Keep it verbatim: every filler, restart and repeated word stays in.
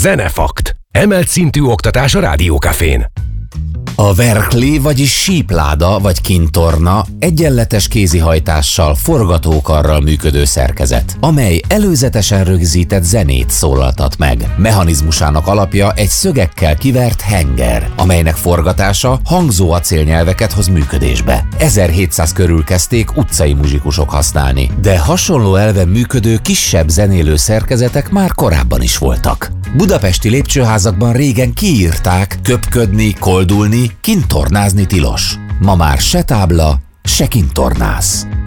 Zenefakt. Emelt szintű oktatás a Rádiókafén. A verkli, vagyis sípláda vagy kintorna egyenletes kézihajtással, forgatókarral működő szerkezet, amely előzetesen rögzített zenét szólaltat meg. Mechanizmusának alapja egy szögekkel kivert henger, amelynek forgatása hangzó acélnyelveket hoz működésbe. ezerhétszáz körül kezdték utcai muzsikusok használni, de hasonló elven működő kisebb zenélő szerkezetek már korábban is voltak. Budapesti lépcsőházakban régen kiírták, köpködni, koldulni, kintornázni tilos. Ma már se tábla, se kintornász.